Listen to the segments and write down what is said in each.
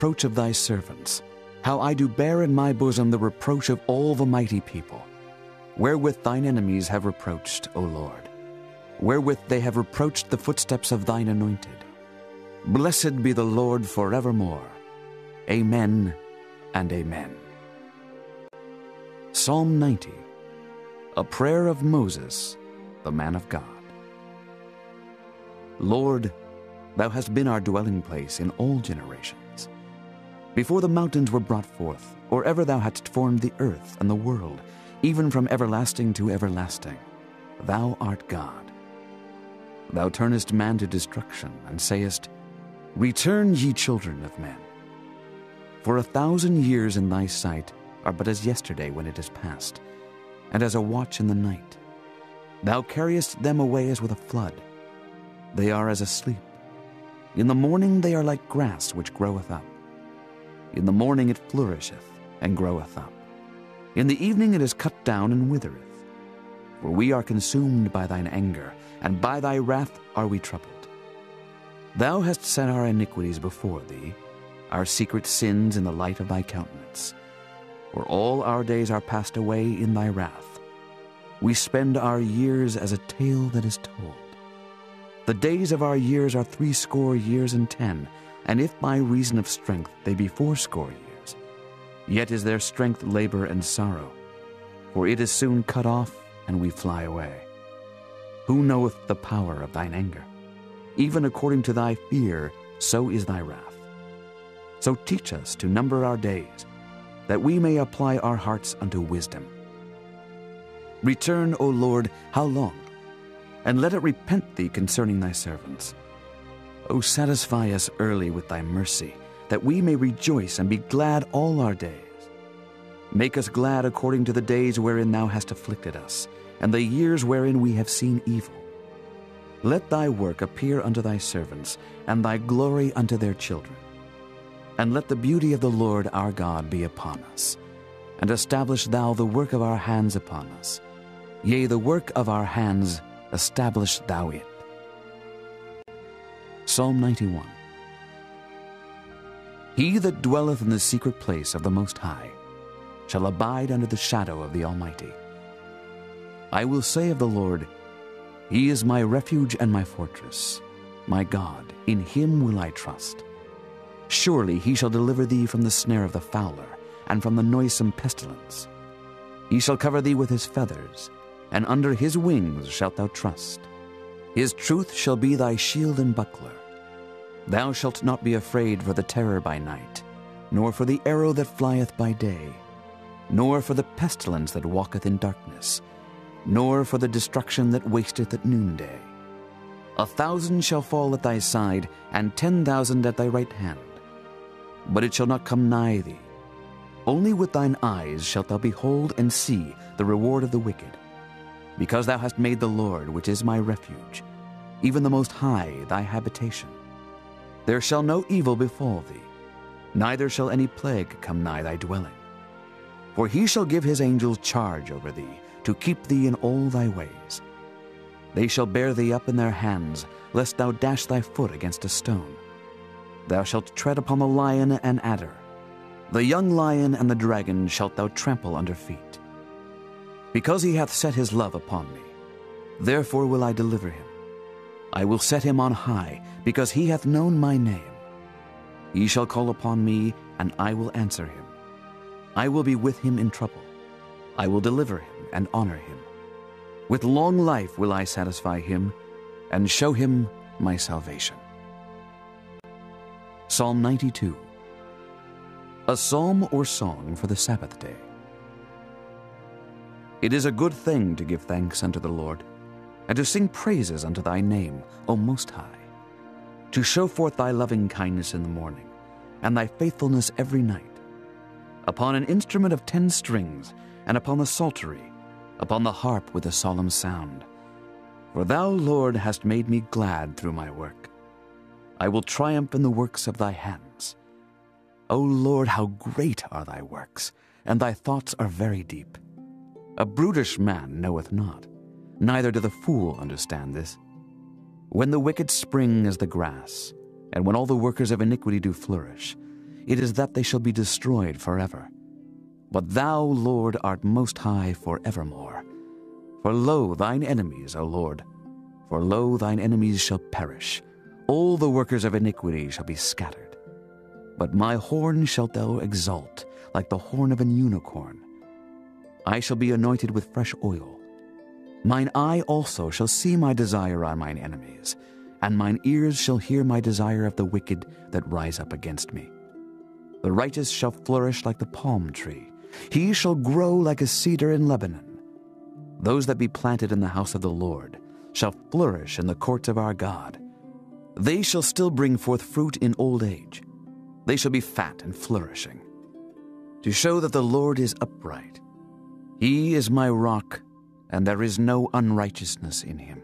reproach of thy servants, how I do bear in my bosom the reproach of all the mighty people, wherewith thine enemies have reproached, O Lord, wherewith they have reproached the footsteps of thine anointed. Blessed be the Lord forevermore. Amen and amen. Psalm 90, a prayer of Moses, the man of God. Lord, thou hast been our dwelling place in all generations. Before the mountains were brought forth, or ever thou hadst formed the earth and the world, even from everlasting to everlasting, thou art God. Thou turnest man to destruction, and sayest, Return, ye children of men. For 1,000 years in thy sight are but as yesterday when it is past, and as a watch in the night. Thou carriest them away as with a flood. They are as asleep. In the morning they are like grass which groweth up. In the morning it flourisheth and groweth up. In the evening it is cut down and withereth. For we are consumed by thine anger, and by thy wrath are we troubled. Thou hast set our iniquities before thee, our secret sins in the light of thy countenance. For all our days are passed away in thy wrath. We spend our years as a tale that is told. The days of our years are 80 years and 10, and if by reason of strength they be 80 years, yet is their strength labor and sorrow, for it is soon cut off, and we fly away. Who knoweth the power of thine anger? Even according to thy fear, so is thy wrath. So teach us to number our days, that we may apply our hearts unto wisdom. Return, O Lord, how long? And let it repent thee concerning thy servants. O satisfy us early with thy mercy, that we may rejoice and be glad all our days. Make us glad according to the days wherein thou hast afflicted us, and the years wherein we have seen evil. Let thy work appear unto thy servants, and thy glory unto their children. And let the beauty of the Lord our God be upon us, and establish thou the work of our hands upon us. Yea, the work of our hands establish thou it. Psalm 91. He that dwelleth in the secret place of the Most High shall abide under the shadow of the Almighty. I will say of the Lord, He is my refuge and my fortress, my God, in him will I trust. Surely he shall deliver thee from the snare of the fowler, and from the noisome pestilence. He shall cover thee with his feathers, and under his wings shalt thou trust. His truth shall be thy shield and buckler. Thou shalt not be afraid for the terror by night, nor for the arrow that flieth by day, nor for the pestilence that walketh in darkness, nor for the destruction that wasteth at noonday. 1,000 shall fall at thy side, and 10,000 at thy right hand, but it shall not come nigh thee. Only with thine eyes shalt thou behold and see the reward of the wicked, because thou hast made the Lord, which is my refuge, even the Most High, thy habitation. There shall no evil befall thee, neither shall any plague come nigh thy dwelling. For he shall give his angels charge over thee, to keep thee in all thy ways. They shall bear thee up in their hands, lest thou dash thy foot against a stone. Thou shalt tread upon the lion and adder. The young lion and the dragon shalt thou trample under feet. Because he hath set his love upon me, therefore will I deliver him. I will set him on high, because he hath known my name. He shall call upon me, and I will answer him. I will be with him in trouble. I will deliver him and honor him. With long life will I satisfy him, and show him my salvation. Psalm 92. A psalm or song for the Sabbath day. It is a good thing to give thanks unto the Lord, and to sing praises unto thy name, O Most High, to show forth thy loving kindness in the morning, and thy faithfulness every night, upon an instrument of 10 strings, and upon the psaltery, upon the harp with a solemn sound. For thou, Lord, hast made me glad through my work. I will triumph in the works of thy hands. O Lord, how great are thy works, and thy thoughts are very deep. A brutish man knoweth not, neither doth a fool understand this. When the wicked spring as the grass, and when all the workers of iniquity do flourish, it is that they shall be destroyed forever. But thou, Lord, art most high forevermore. For lo, thine enemies, O Lord, for lo, thine enemies shall perish. All the workers of iniquity shall be scattered. But my horn shalt thou exalt, like the horn of an unicorn. I shall be anointed with fresh oil. Mine eye also shall see my desire on mine enemies, and mine ears shall hear my desire of the wicked that rise up against me. The righteous shall flourish like the palm tree. He shall grow like a cedar in Lebanon. Those that be planted in the house of the Lord shall flourish in the courts of our God. They shall still bring forth fruit in old age. They shall be fat and flourishing, to show that the Lord is upright. He is my rock, and there is no unrighteousness in him.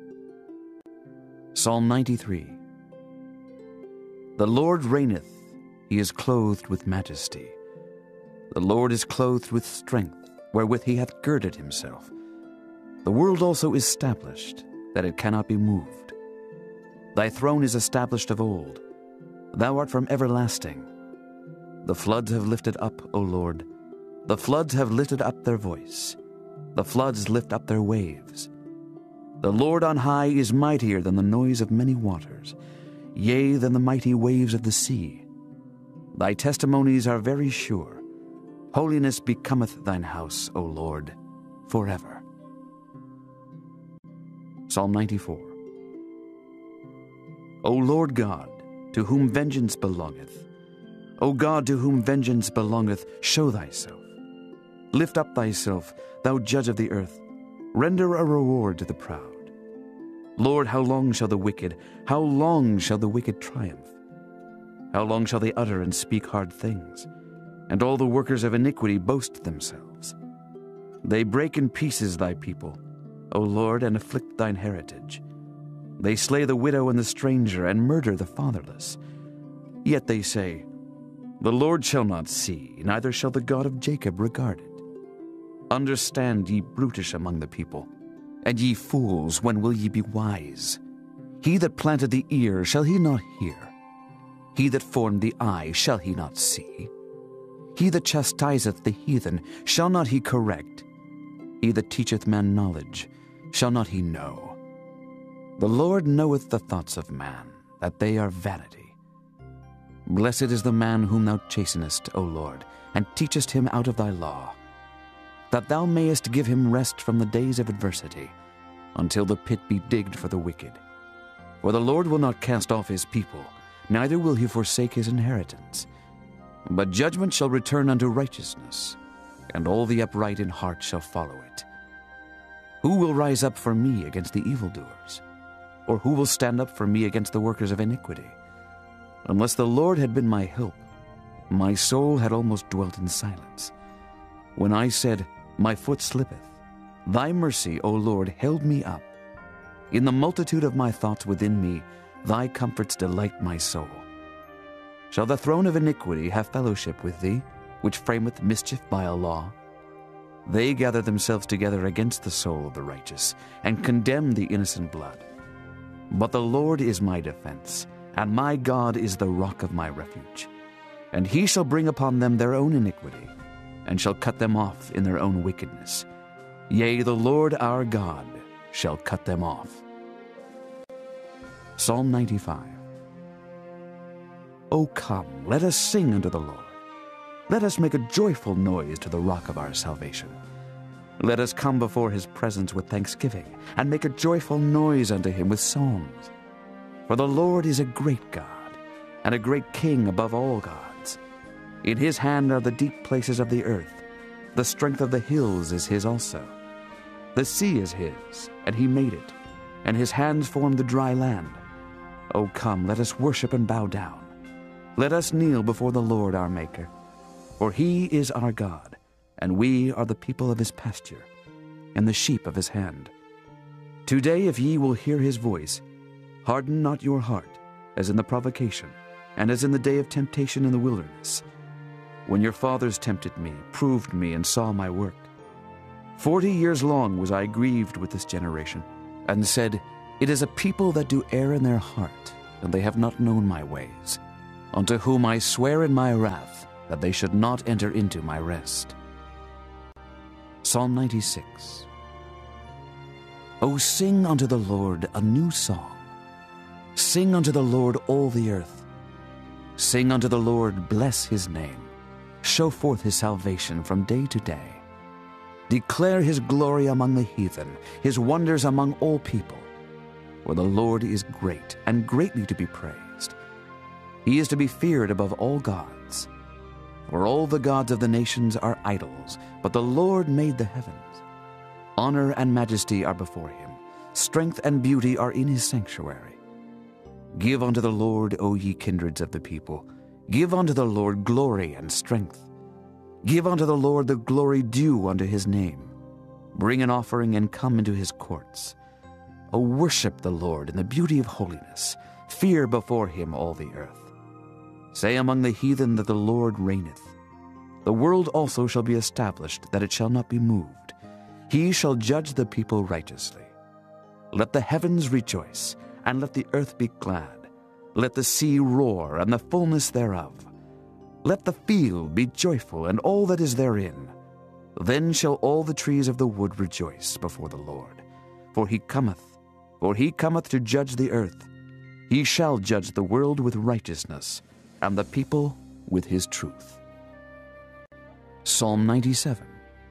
Psalm 93. The Lord reigneth, he is clothed with majesty. The Lord is clothed with strength, wherewith he hath girded himself. The world also is established, that it cannot be moved. Thy throne is established of old. Thou art from everlasting. The floods have lifted up, O Lord. The floods have lifted up their voice. The floods lift up their waves. The Lord on high is mightier than the noise of many waters, yea, than the mighty waves of the sea. Thy testimonies are very sure. Holiness becometh thine house, O Lord, forever. Psalm 94. O Lord God, to whom vengeance belongeth, O God, to whom vengeance belongeth, show thyself. Lift up thyself, thou judge of the earth. Render a reward to the proud. Lord, how long shall the wicked triumph? How long shall they utter and speak hard things? And all the workers of iniquity boast themselves. They break in pieces thy people, O Lord, and afflict thine heritage. They slay the widow and the stranger, and murder the fatherless. Yet they say, the Lord shall not see, neither shall the God of Jacob regard it. Understand, ye brutish among the people, and ye fools, when will ye be wise? He that planted the ear, shall he not hear? He that formed the eye, shall he not see? He that chastiseth the heathen, shall not he correct? He that teacheth man knowledge, shall not he know? The Lord knoweth the thoughts of man, that they are vanity. Blessed is the man whom thou chastenest, O Lord, and teachest him out of thy law, that thou mayest give him rest from the days of adversity, until the pit be digged for the wicked. For the Lord will not cast off his people, neither will he forsake his inheritance. But judgment shall return unto righteousness, and all the upright in heart shall follow it. Who will rise up for me against the evildoers? Or who will stand up for me against the workers of iniquity? Unless the Lord had been my help, my soul had almost dwelt in silence. When I said, my foot slippeth, thy mercy, O Lord, held me up. In the multitude of my thoughts within me, thy comforts delight my soul. Shall the throne of iniquity have fellowship with thee, which frameth mischief by a law? They gather themselves together against the soul of the righteous, and condemn the innocent blood. But the Lord is my defense, and my God is the rock of my refuge. And he shall bring upon them their own iniquity, and shall cut them off in their own wickedness. Yea, the Lord our God shall cut them off. Psalm 95. O come, let us sing unto the Lord. Let us make a joyful noise to the rock of our salvation. Let us come before his presence with thanksgiving, and make a joyful noise unto him with psalms. For the Lord is a great God, and a great King above all gods. In his hand are the deep places of the earth. The strength of the hills is his also. The sea is his, and he made it, and his hands formed the dry land. O come, let us worship and bow down. Let us kneel before the Lord our Maker. For he is our God, and we are the people of his pasture, and the sheep of his hand. Today, if ye will hear his voice, harden not your heart, as in the provocation, and as in the day of temptation in the wilderness, when your fathers tempted me, proved me, and saw my work. 40 years long was I grieved with this generation, and said, it is a people that do err in their heart, and they have not known my ways. unto whom I swear in my wrath that they should not enter into my rest. Psalm 96. O sing unto the Lord a new song. Sing unto the Lord all the earth. Sing unto the Lord, bless his name. Show forth his salvation from day to day. Declare his glory among the heathen, his wonders among all people. For the Lord is great and greatly to be praised. He is to be feared above all gods. For all the gods of the nations are idols, but the Lord made the heavens. Honor and majesty are before him. Strength and beauty are in his sanctuary. Give unto the Lord, O ye kindreds of the people. Give unto the Lord glory and strength. Give unto the Lord the glory due unto his name. Bring an offering and come into his courts. O worship the Lord in the beauty of holiness. Fear before him all the earth. Say among the heathen that the Lord reigneth. The world also shall be established, that it shall not be moved. He shall judge the people righteously. Let the heavens rejoice, and let the earth be glad. Let the sea roar, and the fullness thereof. Let the field be joyful, and all that is therein. Then shall all the trees of the wood rejoice before the Lord. For he cometh to judge the earth. He shall judge the world with righteousness, and the people with his truth. Psalm 97.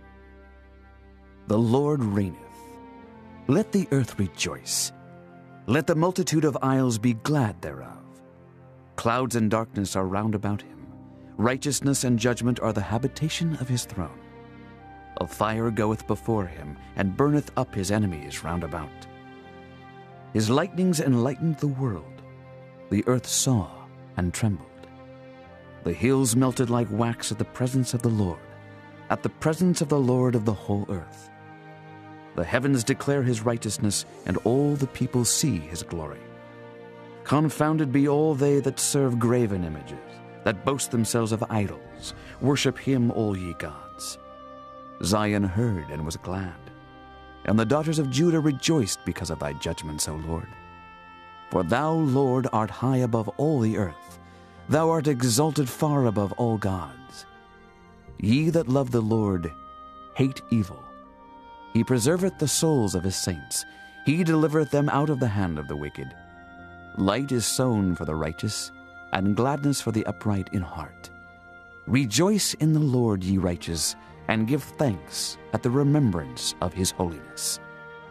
The Lord reigneth. Let the earth rejoice. Let the multitude of isles be glad thereof. Clouds and darkness are round about him. Righteousness and judgment are the habitation of his throne. A fire goeth before him, and burneth up his enemies round about. His lightnings enlightened the world. The earth saw and trembled. The hills melted like wax at the presence of the Lord, at the presence of the Lord of the whole earth. The heavens declare his righteousness, and all the people see his glory. Confounded be all they that serve graven images, that boast themselves of idols. Worship him, all ye gods. Zion heard and was glad, and the daughters of Judah rejoiced because of thy judgments, O Lord. For thou, Lord, art high above all the earth. Thou art exalted far above all gods. Ye that love the Lord hate evil. He preserveth the souls of his saints. He delivereth them out of the hand of the wicked. Light is sown for the righteous, and gladness for the upright in heart. Rejoice in the Lord, ye righteous, and give thanks at the remembrance of his holiness.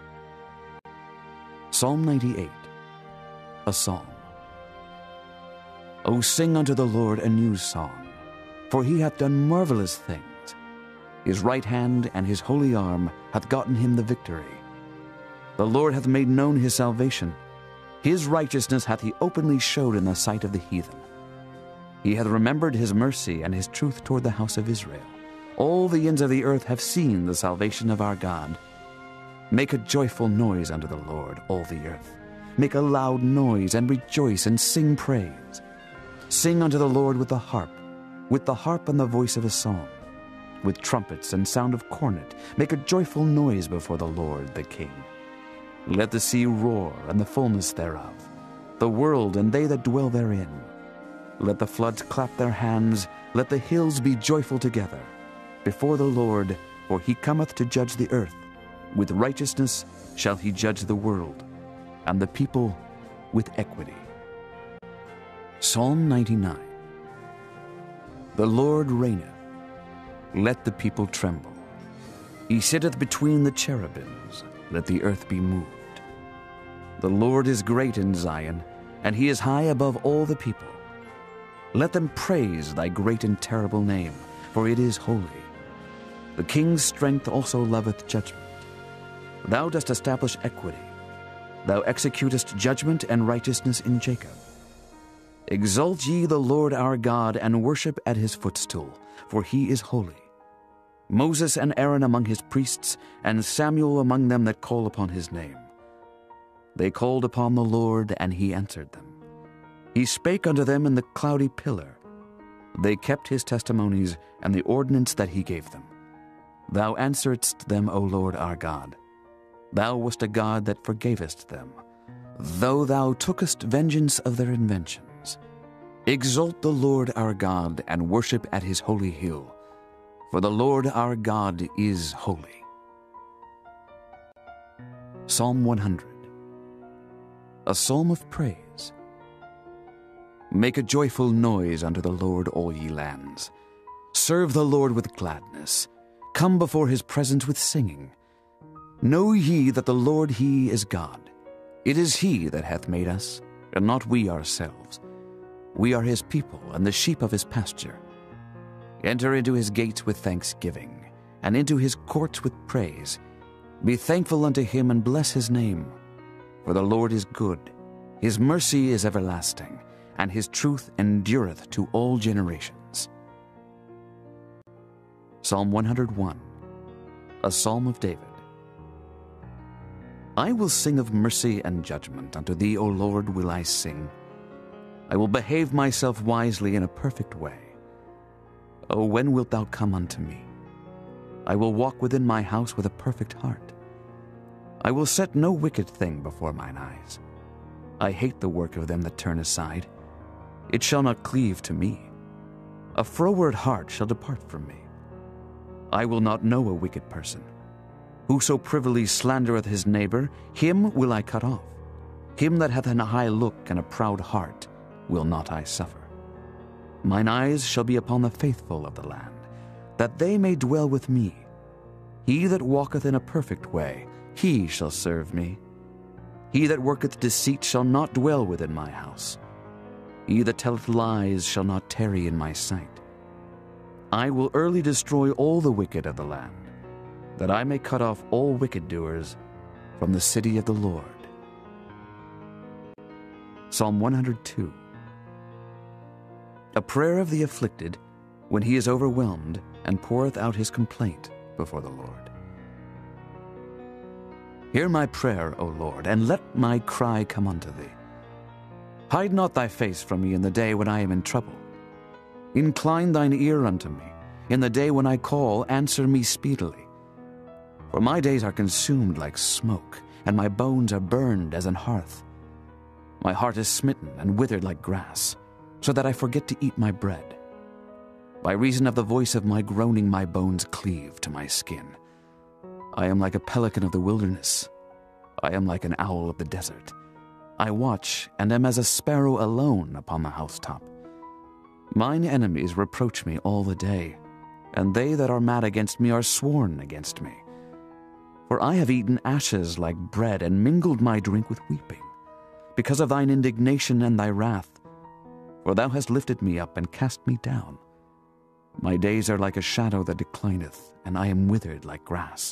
Psalm 98. A Psalm. O sing unto the Lord a new song, for he hath done marvelous things. His right hand and his holy arm hath gotten him the victory. The Lord hath made known his salvation. His righteousness hath he openly showed in the sight of the heathen. He hath remembered his mercy and his truth toward the house of Israel. All the ends of the earth have seen the salvation of our God. Make a joyful noise unto the Lord, all the earth. Make a loud noise, and rejoice, and sing praise. Sing unto the Lord with the harp and the voice of a psalm, with trumpets and sound of cornet. Make a joyful noise before the Lord the King. Let the sea roar, and the fullness thereof, the world and they that dwell therein. Let the floods clap their hands, let the hills be joyful together before the Lord, for he cometh to judge the earth. With righteousness shall he judge the world, and the people with equity. Psalm 99. The Lord reigneth. Let the people tremble. He sitteth between the cherubims. Let the earth be moved. The Lord is great in Zion, and he is high above all the people. Let them praise thy great and terrible name, for it is holy. The king's strength also loveth judgment. Thou dost establish equity. Thou executest judgment and righteousness in Jacob. Exalt ye the Lord our God, and worship at his footstool, for he is holy. Moses and Aaron among his priests, and Samuel among them that call upon his name. They called upon the Lord, and he answered them. He spake unto them in the cloudy pillar. They kept his testimonies and the ordinance that he gave them. Thou answeredst them, O Lord our God. Thou wast a God that forgavest them, though thou tookest vengeance of their inventions. Exalt the Lord our God and worship at his holy hill, for the Lord our God is holy. Psalm 100. A psalm of praise. Make a joyful noise unto the Lord, all ye lands. Serve the Lord with gladness. Come before his presence with singing. Know ye that the Lord, he is God. It is he that hath made us, and not we ourselves. We are his people, and the sheep of his pasture. Enter into his gates with thanksgiving, and into his courts with praise. Be thankful unto him, and bless his name. For the Lord is good, his mercy is everlasting, and his truth endureth to all generations. Psalm 101. A psalm of David. I will sing of mercy and judgment. Unto thee, O Lord, will I sing. I will behave myself wisely in a perfect way. O when wilt thou come unto me? I will walk within my house with a perfect heart. I will set no wicked thing before mine eyes. I hate the work of them that turn aside. It shall not cleave to me. A froward heart shall depart from me. I will not know a wicked person. Whoso privily slandereth his neighbor, him will I cut off. Him that hath an high look and a proud heart will not I suffer. Mine eyes shall be upon the faithful of the land, that they may dwell with me. He that walketh in a perfect way, he shall serve me. He that worketh deceit shall not dwell within my house. He that telleth lies shall not tarry in my sight. I will early destroy all the wicked of the land, that I may cut off all wicked doers from the city of the Lord. Psalm 102. A prayer of the afflicted, when he is overwhelmed, and poureth out his complaint before the Lord. Hear my prayer, O Lord, and let my cry come unto thee. Hide not thy face from me in the day when I am in trouble. Incline thine ear unto me. In the day when I call, answer me speedily. For my days are consumed like smoke, and my bones are burned as an hearth. My heart is smitten and withered like grass, so that I forget to eat my bread. By reason of the voice of my groaning, my bones cleave to my skin. I am like a pelican of the wilderness. I am like an owl of the desert. I watch, and am as a sparrow alone upon the housetop. Mine enemies reproach me all the day, and they that are mad against me are sworn against me. For I have eaten ashes like bread, and mingled my drink with weeping, because of thine indignation and thy wrath. For thou hast lifted me up and cast me down. My days are like a shadow that declineth, and I am withered like grass.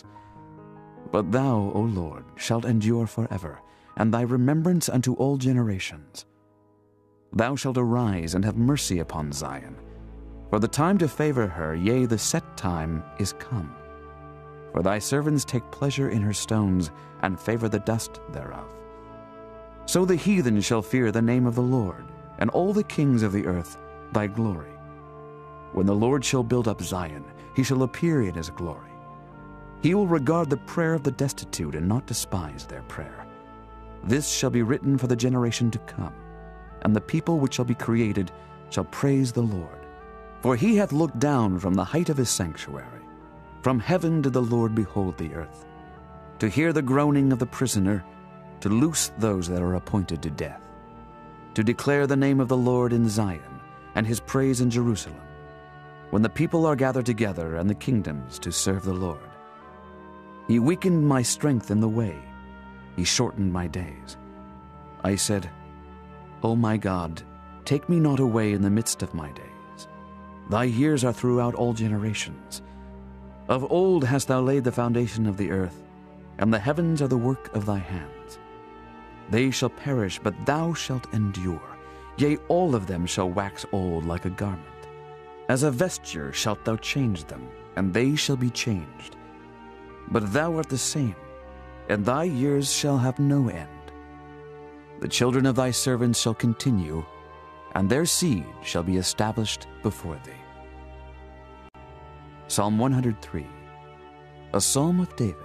But thou, O Lord, shalt endure forever, and thy remembrance unto all generations. Thou shalt arise and have mercy upon Zion. For the time to favor her, yea, the set time is come. For thy servants take pleasure in her stones, and favor the dust thereof. So the heathen shall fear the name of the Lord, and all the kings of the earth thy glory. When the Lord shall build up Zion, he shall appear in his glory. He will regard the prayer of the destitute, and not despise their prayer. This shall be written for the generation to come, and the people which shall be created shall praise the Lord. For he hath looked down from the height of his sanctuary. From heaven did the Lord behold the earth, to hear the groaning of the prisoner, to loose those that are appointed to death, to declare the name of the Lord in Zion, and his praise in Jerusalem, when the people are gathered together, and the kingdoms to serve the Lord. He weakened my strength in the way. He shortened my days. I said, O my God, take me not away in the midst of my days. Thy years are throughout all generations. Of old hast thou laid the foundation of the earth, and the heavens are the work of thy hands. They shall perish, but thou shalt endure. Yea, all of them shall wax old like a garment. As a vesture shalt thou change them, and they shall be changed. But thou art the same, and thy years shall have no end. The children of thy servants shall continue, and their seed shall be established before thee. Psalm 103. A psalm of David.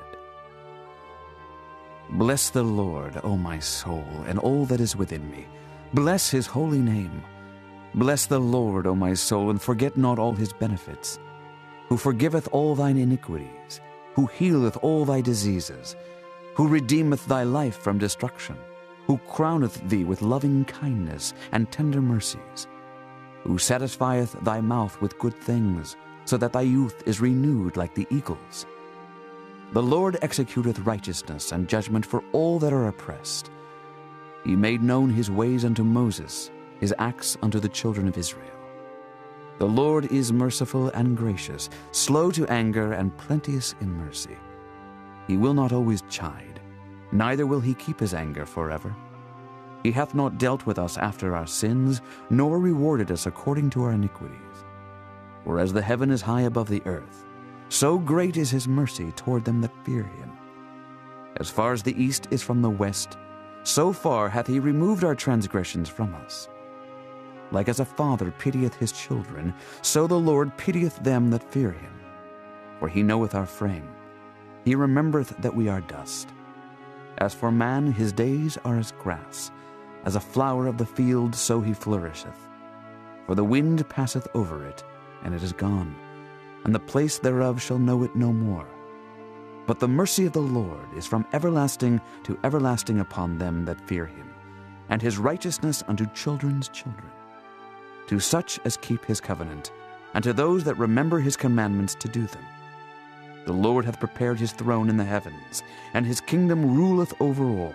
Bless the Lord, O my soul, and all that is within me. Bless his holy name. Bless the Lord, O my soul, and forget not all his benefits, who forgiveth all thine iniquities, who healeth all thy diseases, who redeemeth thy life from destruction, who crowneth thee with loving kindness and tender mercies, who satisfieth thy mouth with good things, so that thy youth is renewed like the eagles. The Lord executeth righteousness and judgment for all that are oppressed. He made known his ways unto Moses, his acts unto the children of Israel. The Lord is merciful and gracious, slow to anger and plenteous in mercy. He will not always chide, neither will he keep his anger forever. He hath not dealt with us after our sins, nor rewarded us according to our iniquities. For as the heaven is high above the earth, so great is his mercy toward them that fear him. As far as the east is from the west, so far hath he removed our transgressions from us. Like as a father pitieth his children, so the Lord pitieth them that fear him. For he knoweth our frame. He remembereth that we are dust. As for man, his days are as grass. As a flower of the field, so he flourisheth. For the wind passeth over it, and it is gone, and the place thereof shall know it no more. But the mercy of the Lord is from everlasting to everlasting upon them that fear him, and his righteousness unto children's children, to such as keep his covenant, and to those that remember his commandments to do them. The Lord hath prepared his throne in the heavens, and his kingdom ruleth over all.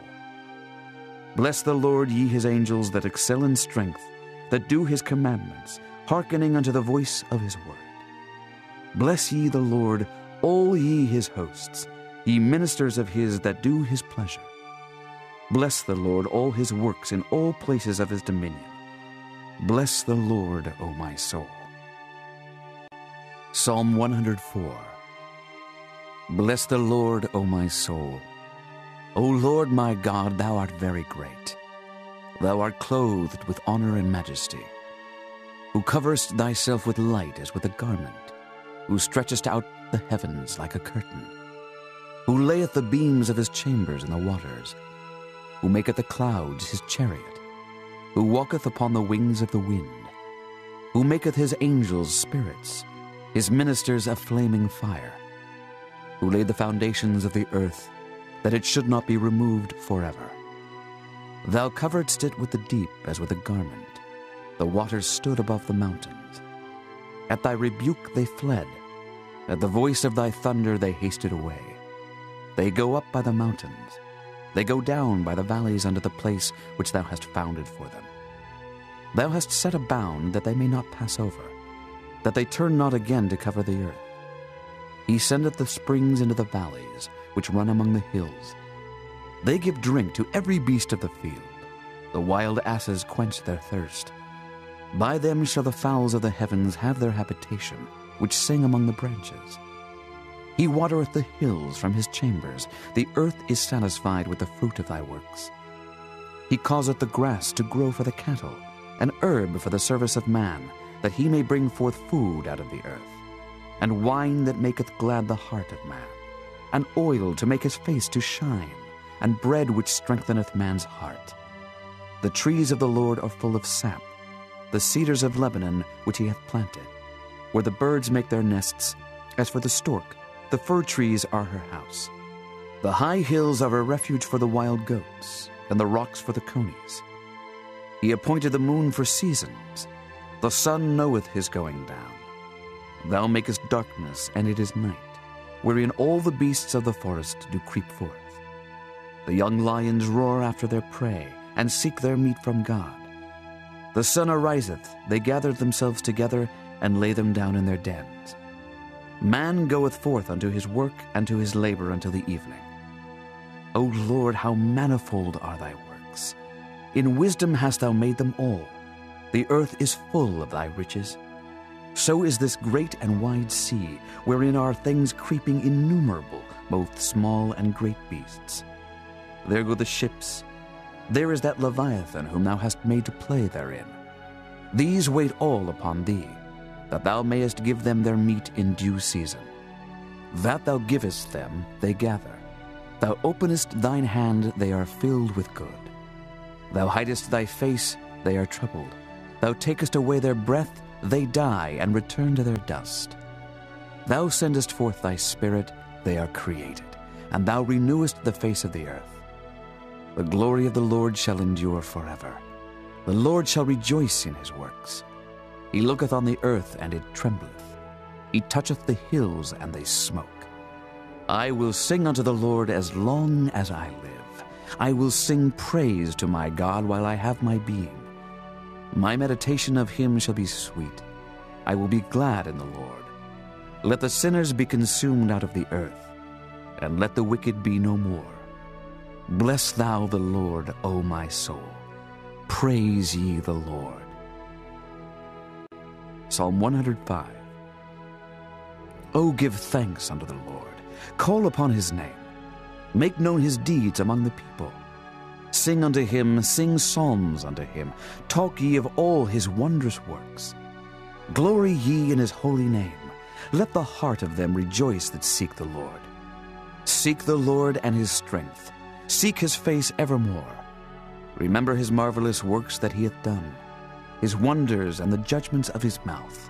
Bless the Lord, ye his angels that excel in strength, that do his commandments, hearkening unto the voice of his word. Bless ye the Lord, all ye his hosts, ye ministers of his that do his pleasure. Bless the Lord, all his works in all places of his dominion. Bless the Lord, O my soul. Psalm 104. Bless the Lord, O my soul. O Lord my God, thou art very great. Thou art clothed with honor and majesty, who coverest thyself with light as with a garment, who stretchest out the heavens like a curtain, who layeth the beams of his chambers in the waters, who maketh the clouds his chariot, who walketh upon the wings of the wind, who maketh his angels spirits, his ministers a flaming fire, who laid the foundations of the earth, that it should not be removed forever. Thou coveredst it with the deep as with a garment. The waters stood above the mountains. At thy rebuke they fled. At the voice of thy thunder they hasted away. They go up by the mountains. They go down by the valleys unto the place which thou hast founded for them. Thou hast set a bound that they may not pass over, that they turn not again to cover the earth. He sendeth the springs into the valleys, which run among the hills. They give drink to every beast of the field. The wild asses quench their thirst. By them shall the fowls of the heavens have their habitation, which sing among the branches. He watereth the hills from his chambers. The earth is satisfied with the fruit of thy works. He causeth the grass to grow for the cattle, an herb for the service of man, that he may bring forth food out of the earth, and wine that maketh glad the heart of man, and oil to make his face to shine, and bread which strengtheneth man's heart. The trees of the Lord are full of sap, the cedars of Lebanon which he hath planted, where the birds make their nests. As for the stork, the fir trees are her house. The high hills are a refuge for the wild goats, and the rocks for the conies. He appointed the moon for seasons. The sun knoweth his going down. Thou makest darkness, and it is night, wherein all the beasts of the forest do creep forth. The young lions roar after their prey, and seek their meat from God. The sun ariseth, they gather themselves together, and lay them down in their dens. Man goeth forth unto his work, and to his labor until the evening. O Lord, how manifold are thy works! In wisdom hast thou made them all. The earth is full of thy riches. So is this great and wide sea, wherein are things creeping innumerable, both small and great beasts. There go the ships. There is that Leviathan whom thou hast made to play therein. These wait all upon thee, that thou mayest give them their meat in due season. That thou givest them, they gather. Thou openest thine hand, they are filled with good. Thou hidest thy face, they are troubled. Thou takest away their breath, they die and return to their dust. Thou sendest forth thy Spirit, they are created, and thou renewest the face of the earth. The glory of the Lord shall endure forever. The Lord shall rejoice in his works. He looketh on the earth, and it trembleth. He toucheth the hills, and they smoke. I will sing unto the Lord as long as I live. I will sing praise to my God while I have my being. My meditation of him shall be sweet. I will be glad in the Lord. Let the sinners be consumed out of the earth, and let the wicked be no more. Bless thou the Lord, O my soul. Praise ye the Lord. Psalm 105. O give thanks unto the Lord. Call upon his name. Make known his deeds among the people. Sing unto him, sing psalms unto him. Talk ye of all his wondrous works. Glory ye in his holy name. Let the heart of them rejoice that seek the Lord. Seek the Lord and his strength. Seek his face evermore. Remember his marvelous works that he hath done, his wonders and the judgments of his mouth.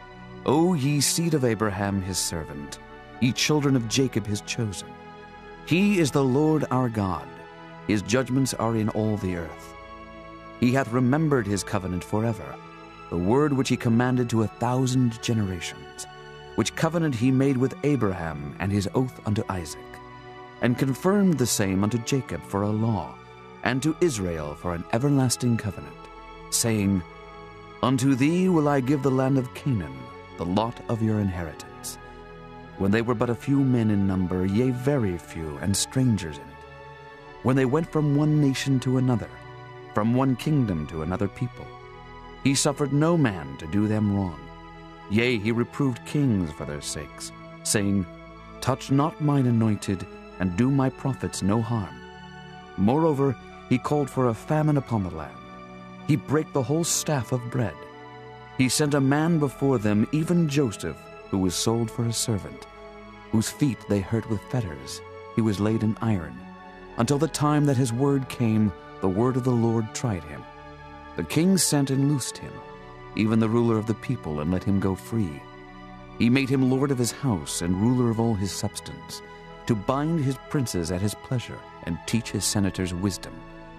O ye seed of Abraham his servant, ye children of Jacob his chosen. He is the Lord our God. His judgments are in all the earth. He hath remembered his covenant forever, the word which he commanded to 1,000 generations, which covenant he made with Abraham and his oath unto Isaac, and confirmed the same unto Jacob for a law, and to Israel for an everlasting covenant, saying, Unto thee will I give the land of Canaan, the lot of your inheritance. When they were but a few men in number, yea, very few, and strangers in it, when they went from one nation to another, from one kingdom to another people, he suffered no man to do them wrong. Yea, he reproved kings for their sakes, saying, Touch not mine anointed, and do my prophets no harm. Moreover, he called for a famine upon the land. He brake the whole staff of bread. He sent a man before them, even Joseph, who was sold for a servant, whose feet they hurt with fetters. He was laid in iron, until the time that his word came, the word of the Lord tried him. The king sent and loosed him, even the ruler of the people, and let him go free. He made him lord of his house and ruler of all his substance, to bind his princes at his pleasure and teach his senators wisdom.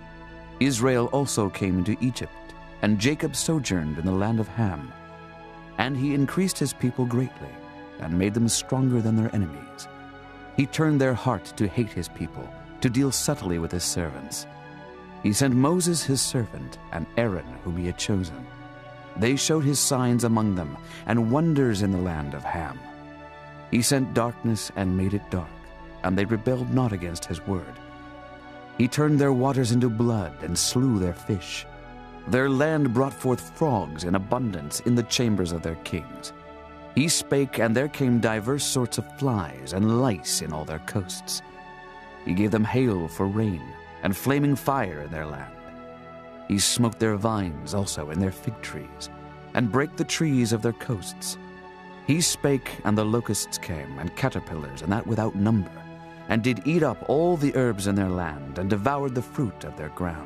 Israel also came into Egypt, and Jacob sojourned in the land of Ham. And he increased his people greatly, and made them stronger than their enemies. He turned their heart to hate his people, to deal subtly with his servants. He sent Moses his servant, and Aaron whom he had chosen. They showed his signs among them, and wonders in the land of Ham. He sent darkness and made it dark, and they rebelled not against his word. He turned their waters into blood, and slew their fish. Their land brought forth frogs in abundance in the chambers of their kings. He spake, and there came divers sorts of flies and lice in all their coasts. He gave them hail for rain, and flaming fire in their land. He smote their vines also in their fig trees, and brake the trees of their coasts. He spake, and the locusts came, and caterpillars, and that without number, and did eat up all the herbs in their land, and devoured the fruit of their ground.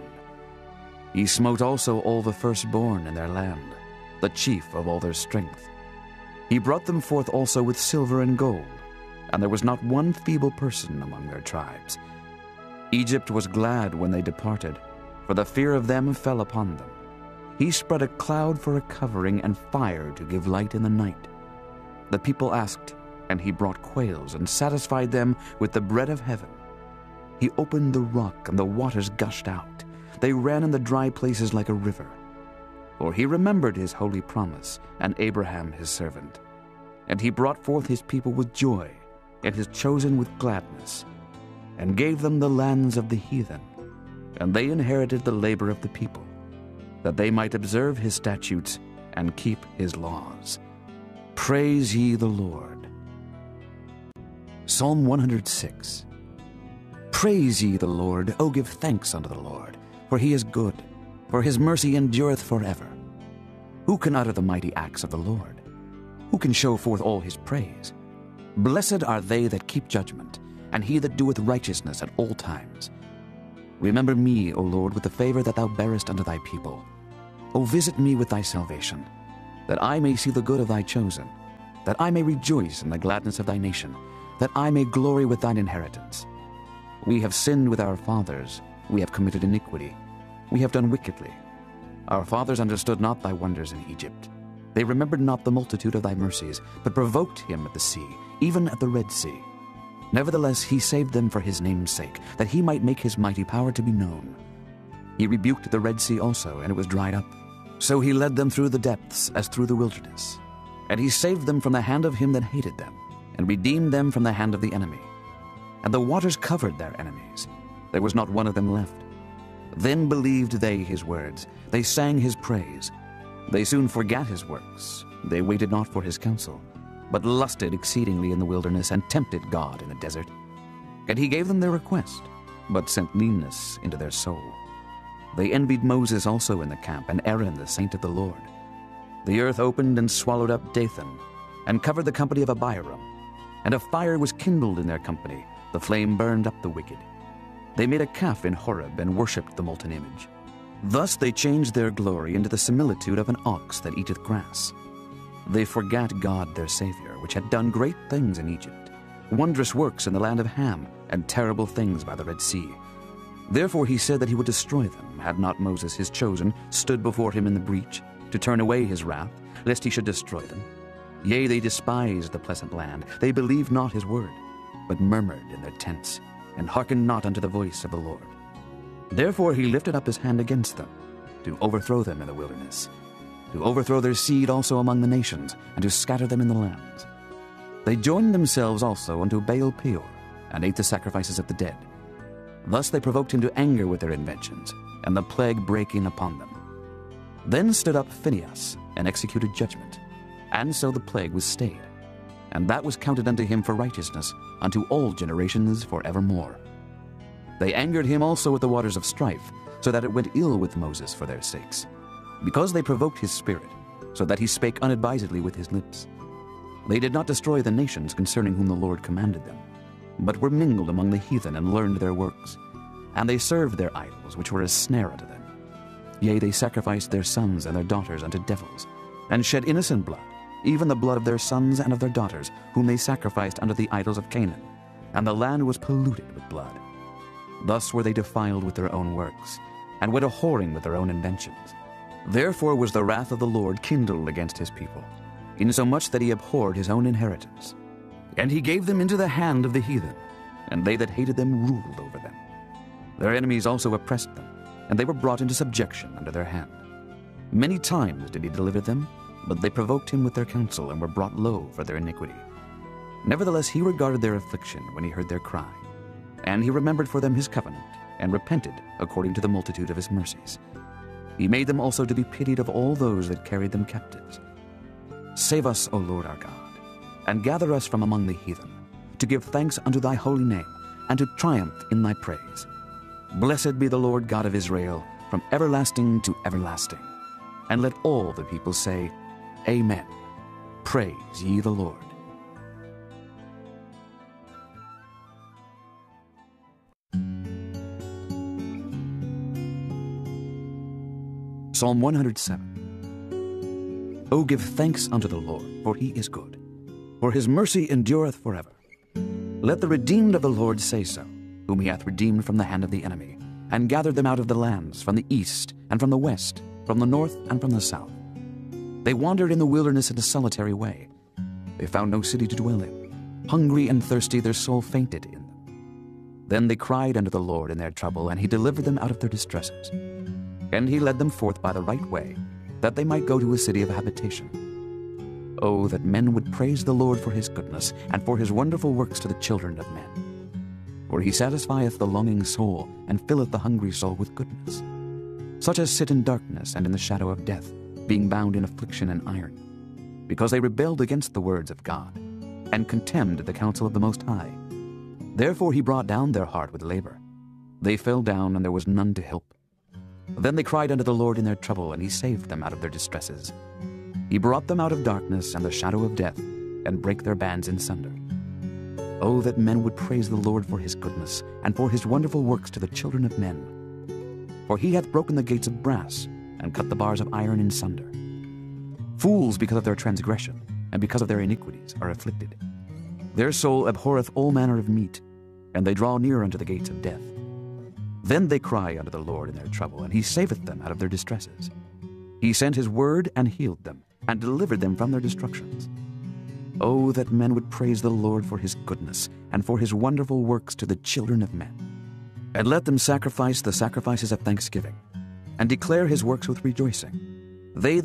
He smote also all the firstborn in their land, the chief of all their strength. He brought them forth also with silver and gold, and there was not one feeble person among their tribes. Egypt was glad when they departed, for the fear of them fell upon them. He spread a cloud for a covering, and fire to give light in the night. The people asked, and he brought quails, and satisfied them with the bread of heaven. He opened the rock, and the waters gushed out. They ran in the dry places like a river. For he remembered his holy promise, and Abraham his servant. And he brought forth his people with joy, and his chosen with gladness, and gave them the lands of the heathen. And they inherited the labor of the people, that they might observe his statutes and keep his laws. Praise ye the Lord. Psalm 106. Praise ye the Lord, O give thanks unto the Lord, for he is good, for his mercy endureth forever. Who can utter the mighty acts of the Lord? Who can show forth all his praise? Blessed are they that keep judgment, and he that doeth righteousness at all times. Remember me, O Lord, with the favor that thou bearest unto thy people. O visit me with thy salvation, that I may see the good of thy chosen, that I may rejoice in the gladness of thy nation, that I may glory with thine inheritance. We have sinned with our fathers, we have committed iniquity, we have done wickedly. Our fathers understood not thy wonders in Egypt. They remembered not the multitude of thy mercies, but provoked him at the sea, even at the Red Sea. Nevertheless he saved them for his name's sake, that he might make his mighty power to be known. He rebuked the Red Sea also, and it was dried up. So he led them through the depths as through the wilderness. And he saved them from the hand of him that hated them, and redeemed them from the hand of the enemy. And the waters covered their enemies. There was not one of them left. Then believed they his words. They sang his praise. They soon forgat his works. They waited not for his counsel, but lusted exceedingly in the wilderness, and tempted God in the desert. And he gave them their request, but sent leanness into their soul. They envied Moses also in the camp, and Aaron the saint of the Lord. The earth opened and swallowed up Dathan, and covered the company of Abiram. And a fire was kindled in their company. The flame burned up the wicked. They made a calf in Horeb, and worshipped the molten image. Thus they changed their glory into the similitude of an ox that eateth grass. They forgat God their Savior, which had done great things in Egypt, wondrous works in the land of Ham, and terrible things by the Red Sea. Therefore he said that he would destroy them, had not Moses his chosen stood before him in the breach, to turn away his wrath, lest he should destroy them. Yea, they despised the pleasant land. They believed not his word, but murmured in their tents, and hearkened not unto the voice of the Lord. Therefore he lifted up his hand against them, to overthrow them in the wilderness, to overthrow their seed also among the nations, and to scatter them in the lands. They joined themselves also unto Baal Peor, and ate the sacrifices of the dead. Thus they provoked him to anger with their inventions, and the plague brake in upon them. Then stood up Phinehas, and executed judgment, and so the plague was stayed. And that was counted unto him for righteousness, unto all generations for evermore. They angered him also with the waters of strife, so that it went ill with Moses for their sakes, because they provoked his spirit, so that he spake unadvisedly with his lips. They did not destroy the nations concerning whom the Lord commanded them, but were mingled among the heathen, and learned their works. And they served their idols, which were a snare unto them. Yea, they sacrificed their sons and their daughters unto devils, and shed innocent blood, even the blood of their sons and of their daughters, whom they sacrificed unto the idols of Canaan. And the land was polluted with blood. Thus were they defiled with their own works, and went a-whoring with their own inventions. Therefore was the wrath of the Lord kindled against his people, insomuch that he abhorred his own inheritance. And he gave them into the hand of the heathen, and they that hated them ruled over them. Their enemies also oppressed them, and they were brought into subjection under their hand. Many times did he deliver them, but they provoked him with their counsel, and were brought low for their iniquity. Nevertheless he regarded their affliction when he heard their cry, and he remembered for them his covenant, and repented according to the multitude of his mercies. He made them also to be pitied of all those that carried them captives. Save us, O Lord our God, and gather us from among the heathen, to give thanks unto thy holy name, and to triumph in thy praise. Blessed be the Lord God of Israel, from everlasting to everlasting. And let all the people say, Amen. Praise ye the Lord. Psalm 107. O give thanks unto the Lord, for he is good, for his mercy endureth forever. Let the redeemed of the Lord say so, whom he hath redeemed from the hand of the enemy, and gathered them out of the lands, from the east and from the west, from the north and from the south. They wandered in the wilderness in a solitary way. They found no city to dwell in. Hungry and thirsty their soul fainted in them. Then they cried unto the Lord in their trouble, and he delivered them out of their distresses. And he led them forth by the right way, that they might go to a city of habitation. Oh, that men would praise the Lord for his goodness, and for his wonderful works to the children of men. For he satisfieth the longing soul, and filleth the hungry soul with goodness. Such as sit in darkness and in the shadow of death, being bound in affliction and iron, because they rebelled against the words of God, and contemned the counsel of the Most High. Therefore he brought down their heart with labor. They fell down, and there was none to help. Then they cried unto the Lord in their trouble, and he saved them out of their distresses. He brought them out of darkness and the shadow of death, and brake their bands in sunder. Oh, that men would praise the Lord for his goodness, and for his wonderful works to the children of men. For he hath broken the gates of brass, and cut the bars of iron in sunder. Fools, because of their transgression, and because of their iniquities, are afflicted. Their soul abhorreth all manner of meat, and they draw near unto the gates of death. Then they cry unto the Lord in their trouble, and he saveth them out of their distresses. He sent his word and healed them, and delivered them from their destructions. Oh, that men would praise the Lord for his goodness, and for his wonderful works to the children of men. And let them sacrifice the sacrifices of thanksgiving, and declare his works with rejoicing. They that